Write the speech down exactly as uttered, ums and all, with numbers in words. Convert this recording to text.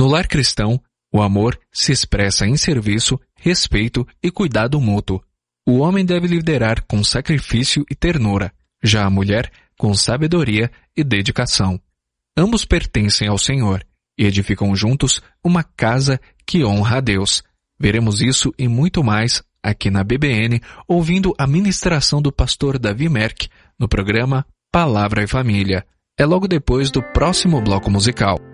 No lar cristão, o amor se expressa em serviço, respeito e cuidado mútuo. O homem deve liderar com sacrifício e ternura, já a mulher com sabedoria e dedicação. Ambos pertencem ao Senhor e edificam juntos uma casa que honra a Deus. Veremos isso e muito mais aqui na B B N, ouvindo a ministração do pastor Davi Merck no programa Palavra e Família. É logo depois do próximo bloco musical.